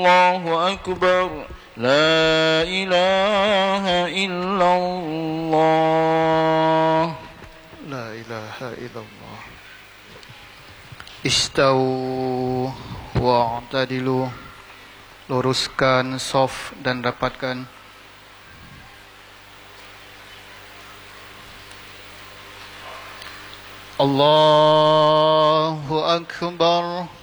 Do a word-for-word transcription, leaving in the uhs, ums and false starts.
Allahu akbar. La ilaha illallah. La ilaha illallah. Istawu wa'tadilu. Luruskan saf dan rapatkan. Allahu akbar.